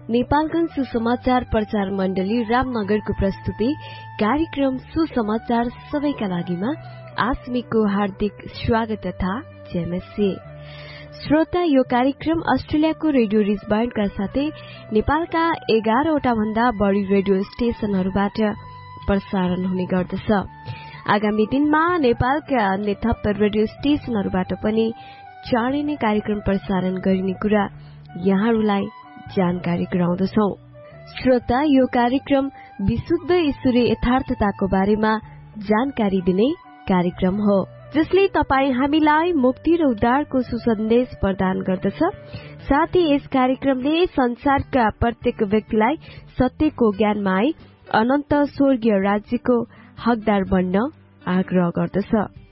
नेपालगञ्ज सुसमाचार प्रचार मण्डली रामनगरको प्रस्तुति कार्यक्रम सुसमाचार सबैका लागिमा आस्मीको हार्दिक स्वागत तथा जयमसी। श्रोता, यो कार्यक्रम अस्ट्रेलियाको रेडियो रिजबान्डका साथै नेपालका 11वटा भन्दा बढी रेडियो स्टेशनहरूबाट प्रसारण हुने गर्दछ। आगामी दिनमा नेपालका अन्य थप रेडियो स्टेशनहरूबाट पनि चाँडै नै कार्यक्रम प्रसारण गरिने कुरा यहाँहरूलाई जानकारी गराउँदछौं। श्रोता, यो कार्यक्रम विशुद्ध ईश्वरीय यथार्थताको बारेमा जानकारी दिने कार्यक्रम हो, जसले तपाईँ हामीलाई मुक्ति र उद्धारको सुसन्देश प्रदान गर्दछ। साथै यस कार्यक्रमले संसारका प्रत्येक व्यक्तिलाई सत्यको ज्ञानमा आई अनन्त स्वर्गीय राज्यको हकदार बन्न आग्रह गर्दछ।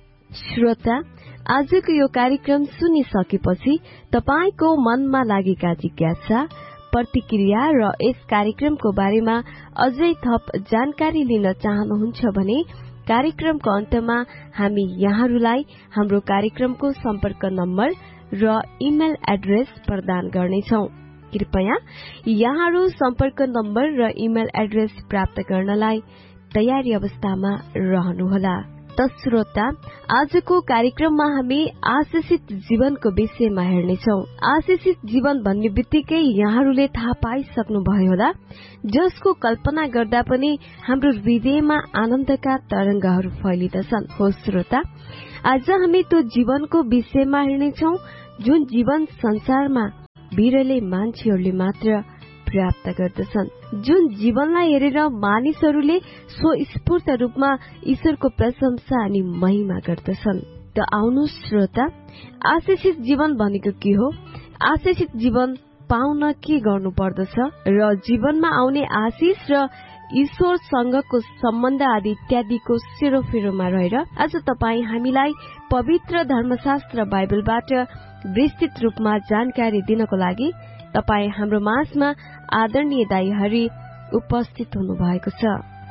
श्रोता, आजको यो कार्यक्रम सुनिसकेपछि तपाईको मनमा लागेका जिज्ञासा, प्रतिक्रिया र यस कार्यक्रमको बारेमा अझै थप जानकारी लिन चाहनुहुन्छ भने कार्यक्रमको अन्तमा हामी यहाँहरूलाई हाम्रो कार्यक्रमको सम्पर्क नम्बर र इमेल एड्रेस प्रदान गर्नेछौं। कृपया यहाँहरू सम्पर्क नम्बर र इमेल एड्रेस प्राप्त गर्नलाई तयारी अवस्थामा रहनुहोला। त श्रोता, आजको कार्यक्रममा हामी आशिषित जीवनको विषयमा हेर्नेछौं। आशिषित जीवन भन्ने बित्तिकै यहाँहरूले थाहा पाइसक्नुभयो होला, जसको कल्पना गर्दा पनि हाम्रो हृदयमा आनन्दका तरंगहरू फैलिदछन्। हो श्रोता, आज हामी त्यो जीवनको विषयमा हेर्नेछौं जुन जीवन संसारमा बिरलै मान्छेहरूले मात्र प्राप्त गर्दछन्, जुन जीवनलाई हेरेर मानिसहरूले स्वस्फूर्त रूपमा ईश्वरको प्रशंसा अनि महिमा गर्दछन्। त आउनु श्रोता, आशिषित जीवन भनेको के हो, आशिषित जीवन पाउन के गर्नु पर्दछ र जीवनमा आउने आशिष र ईश्वरसँगको सम्बन्ध आदि इत्यादिको सेरोफेरोमा रहेर आज तपाईँ हामीलाई पवित्र धर्मशास्त्र बाइबलबाट विस्तृत रूपमा जानकारी दिनको लागि तपाईँ हाम्रो माझमा आदरणीय दाइ हरि उपस्थित हुनु भएको छ।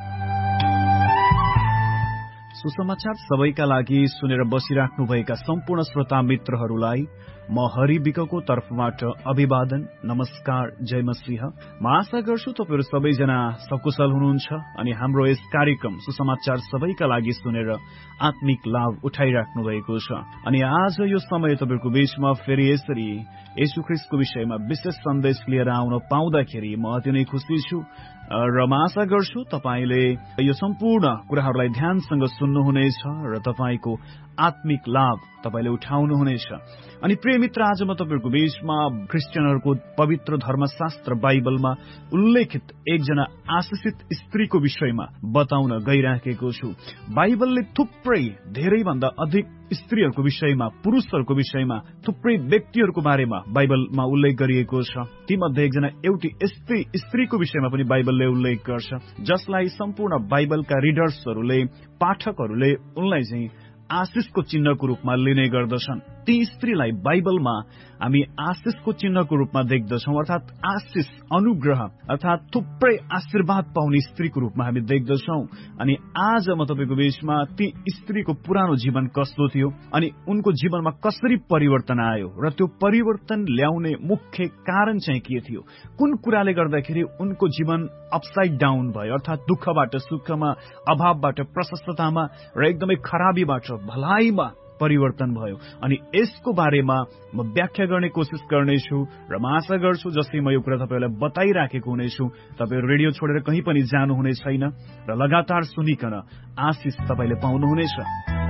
सुसमाचार सबैका लागि सुनेर बसिराख्नुभएका सम्पूर्ण श्रोता मित्रहरूलाई म हरि विकको तर्फबाट अभिवादन, नमस्कार, जय मसीह। म आशा गर्छु तपाईहरु सबैजना सकुशल हुनुहुन्छ अनि हाम्रो यस कार्यक्रम सुसमाचार सबैका लागि सुनेर आत्मिक लाभ उठाइराख्नु भएको छ। अनि आज यो समय तपाईहरुको बीचमा फेरि यसरी येशू ख्रीष्टको विषयमा विशेष सन्देश लिएर आउन पाउँदाखेरि म अति नै खुशी छु र म आशा गर्छु तपाईले यो सम्पूर्ण कुराहरूलाई ध्यानसँग सुन्नुहुनेछ र तपाईको आत्मिक लाभ तपाईले उठाउनुहुनेछ। अनि प्रिय मित्र, आज म तपाईहरुको बीचमा क्रिस्चियनहरुको पवित्र धर्मशास्त्र बाइबलमा उल्लेखित एकजना आशिषित स्त्रीको विषयमा बताउन गइराखेको छु। बाइबलले थुप्रै धेरै भन्दा अधिक स्त्रीहरूको विषयमा, पुरुषहरूको विषयमा, थुप्रै व्यक्तिहरूको बारेमा बाइबलमा उल्लेख गरिएको छ। तीमध्ये एकजना एउटी यस्तै स्त्रीको विषयमा पनि बाइबलले उल्लेख गर्छ, जसलाई सम्पूर्ण बाइबलका रिडर्सहरूले, पाठकहरूले उनलाई चाहिँ आशिषको चिन्हको रूपमा लिने गर्दछन्। ती स्त्रीलाई बाइबलमा हामी आशिषको चिन्हको रूपमा देख्दछौं, अर्थात आशिष, अनुग्रह, अर्थात थुप्रै आशीर्वाद पाउने स्त्रीको रूपमा हामी देख्दछौं। अनि आज म तपाईको बीचमा ती स्त्रीको पुरानो जीवन कस्तो थियो अनि उनको जीवनमा कसरी परिवर्तन आयो र त्यो परिवर्तन ल्याउने मुख्य कारण चाहिँ के थियो, कुन कुराले गर्दाखेरि उनको जीवन अपसाइड डाउन भयो, अर्थात दुःखबाट सुखमा, अभावबाट प्रशस्ततामा र एकदमै खराबीबाट भलाइमा परिवर्तन भयो। अनि यसको बारेमा म व्याख्या गर्ने कोसिस गर्नेछु र म आशा गर्छु जसै म यो कुरा तपाईलाई बताइराखेको हुनेछु, तपाईहरु रेडियो छोडेर कहीँ पनि जानुहुने छैन र लगातार सुनिकन आशिष तपाईले पाउनुहुनेछ।